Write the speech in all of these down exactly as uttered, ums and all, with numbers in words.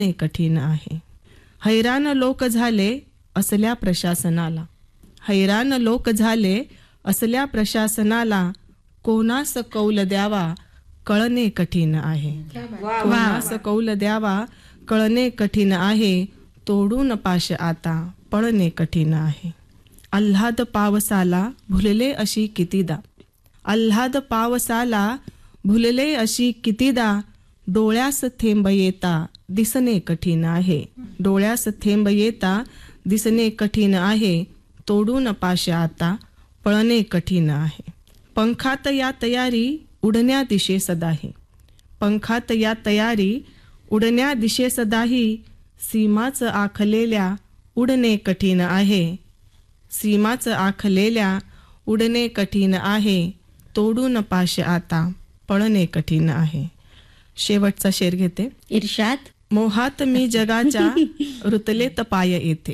कठीण आहे. हैराण लोक झाले असल्या प्रशासनाला, हैराण लोक झाले असल्या प्रशासनाला, कोणास कौल द्यावा कळणे कठीण आहे. कोणास कौल द्यावा कळणे कठीण आहे, तोडून पाश आता पळणे कठीण आहे. आल्हाद पावसाला भुलले अशी कितीदा, आल्हाद पावसाला भुलले अशी कितीदा, डोळ्यास थेंब येता दिसणे कठीण आहे. डोळ्यास थेंब येता दिसणे कठीण आहे, तोडून पाश आता पळणे कठीण आहे. पंखात या तयारी उडण्या दिशे सदाही, पंखात या तयारी उडण्या दिशे सदाही, सीमाच आखलेल्या उडणे कठीण आहे. सीमाच आखलेल्या उडणे कठीण आहे, तोडून पाश आता पळणे कठीण आहे. शेवटचा शेर घेते. इर्शाद. मोहात मी जगाच्या रुतलेत पाय येथे,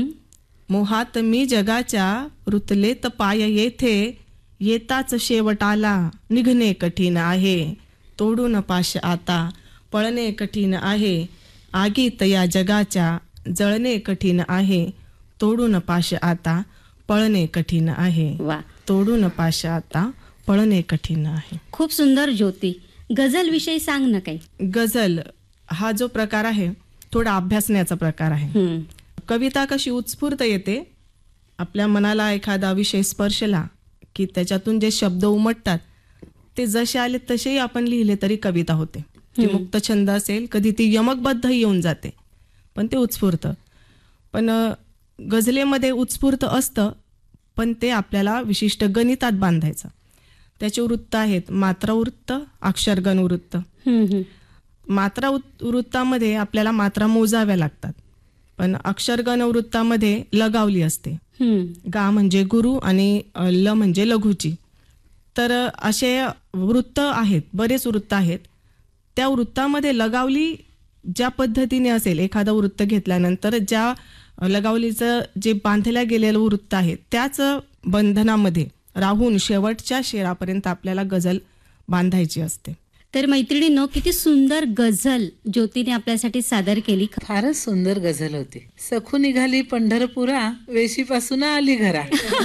मोहात मी जगाच्या रुतलेत पाय येथे, येताच शेवटाला निघणे कठीण आहे, तोडून पाश आता पळणे कठीण आहे. आगीत या जगाच्या जळणे कठीण आहे, तोडून पाश आता पळणे कठीण आहे. वा, तोडून पाश आता पळणे कठीण आहे. खूप सुंदर. ज्योती, गझल विषयी सांग ना काही. गझल हा जो प्रकार आहे थोडा अभ्यासण्याचा प्रकार आहे. कविता कशी उत्स्फूर्त येते, आपल्या मनाला एखादा विषय स्पर्शला की त्याच्यातून जे शब्द उमटतात ते जसे आले तसेही आपण लिहिले तरी कविता होते. ती मुक्त छंद असेल, कधी ती यमकबद्ध येऊन जाते, पण ते उत्स्फूर्त. पण गझलेमध्ये उत्स्फूर्त असतं, पण ते आपल्याला विशिष्ट गणितात बांधायचं. त्याचे वृत्त आहेत मात्रा वृत्त, अक्षरगण वृत्त. मात्रा वृत्तामध्ये आपल्याला मात्रा मोजाव्या लागतात, पण अक्षरगण वृत्तामध्ये लगावली असते. गा म्हणजे गुरु आणि ल म्हणजे लघुची. तर असे वृत्त आहेत, बरेच वृत्त आहेत. त्या वृत्तामध्ये लगावली ज्या पद्धतीने असेल, एखादं वृत्त घेतल्यानंतर ज्या लगावलीचं जे बांधल्या गेलेलं वृत्त आहे त्याच बंधनामध्ये राहून शेवटच्या शेरापर्यंत आपल्याला गझल बांधायची असते. तर मैत्रिणींनो, किती सुंदर गझल ज्योतीने आपल्यासाठी सादर केली. फारच सुंदर गझल होती. सखू निघाली पंढरपुरा, वेशीपासून आली घरा.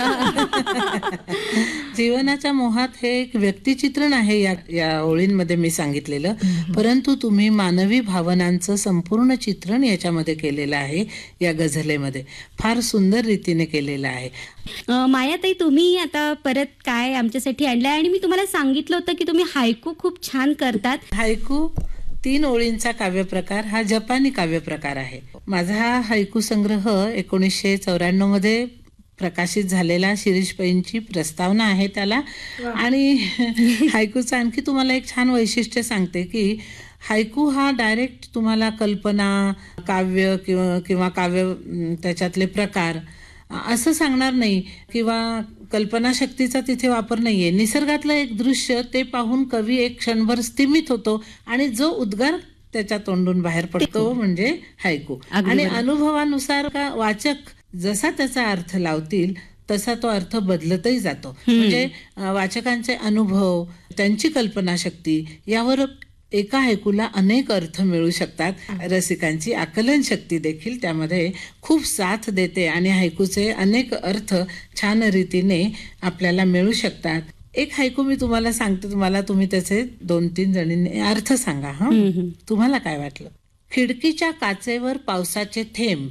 जीवनाच्या मोहात हे एक व्यक्तिचित्रण आहे या या ओळींमध्ये मी सांगितलेलं, परंतु तुम्ही मानवी भावनांचं संपूर्ण चित्रण याच्यामध्ये केलेलं आहे. या गझलेमध्ये फार सुंदर रीतीने केलेलं आहे. मायाताई, तुम्ही आता परत काय आमच्यासाठी आणलंय, आणि मी तुम्हाला सांगितलं होतं की तुम्ही हायकू खूप छान करतात. हायकू तीन ओळींचा काव्यप्रकार हा जपानी काव्यप्रकार आहे. माझा हा हायकू संग्रह एकोणीसशे चौऱ्याण्णव मध्ये प्रकाशित झालेला शिरीष पैंची प्रस्तावना आहे त्याला. आणि हायकूचं आणखी तुम्हाला एक छान वैशिष्ट्य सांगते की हायकू हा डायरेक्ट तुम्हाला कल्पना, काव्य किंवा किंवा काव्य त्याच्यातले प्रकार असं सांगणार नाही, किंवा कल्पनाशक्तीचा तिथे वापर नाहीये. निसर्गातलं एक दृश्य ते पाहून कवी एक क्षणभर स्थिमित होतो आणि जो उद्गार त्याच्या तोंडून बाहेर पडतो म्हणजे हायकू. आणि अनुभवानुसार का वाचक जसा त्याचा अर्थ लावतील तसा तो अर्थ बदलतही जातो. म्हणजे वाचकांचे अनुभव, त्यांची कल्पनाशक्ती यावर एका हायकूला अनेक अर्थ मिळू शकतात. रसिकांची आकलन शक्ती देखील त्यामध्ये खूप साथ देते आणि हायकूचे अनेक अर्थ छान रीतीने आपल्याला मिळू शकतात. एक हायकू मी तुम्हाला सांगते, तुम्हाला तुम्ही त्याचे दोन तीन जणींनी अर्थ सांगा. हा, तुम्हाला काय वाटलं? खिडकीच्या काचेवर पावसाचे थेंब.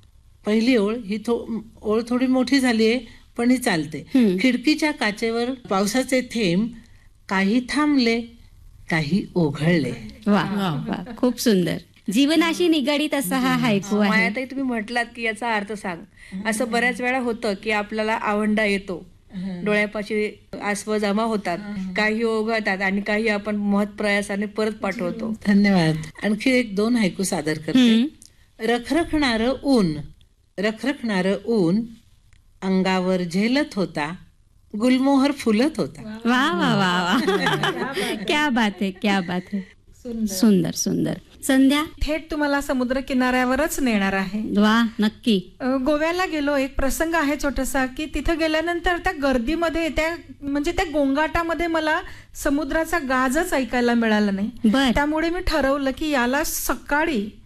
पहिली ओळ ही थो ओळ थोडी मोठी झाली आहे पण ही चालते. खिडकीच्या काचेवर पावसाचे थेंब, काही थांबले काही ओघळले. वा वा, खूप सुंदर. जीवनाशी निगडीत असा हा हायकू आहे. मायाताई, तुम्ही म्हटलात की याचा अर्थ सांग. असं बऱ्याच वेळा होतं की आपल्याला आवंडा येतो, डोळ्यापाशी आसव जमा होतात, काही ओघळतात आणि काही आपण महत् प्रयासाने परत पाठवतो. धन्यवाद. आणखी एक दोन हायकू सादर करते. रखरखणारं ऊन, रखरखणारं ऊन अंगावर झेलत होता, गुलमोहर फुलत होता. वा वा वा वा, क्या बात है, क्या बात है. सुंदर सुंदर. संध्या, थेट तुम्हाला समुद्र किनाऱ्यावरच नेणार आहे. वा, नक्की. गोव्याला गेलो, एक प्रसंग आहे छोटासा की तिथं गेल्यानंतर त्या गर्दीमध्ये, त्या म्हणजे त्या गोंगाटामध्ये मला समुद्राचा गाजच ऐकायला मिळाला नाही. त्यामुळे मी ठरवलं की याला सकाळी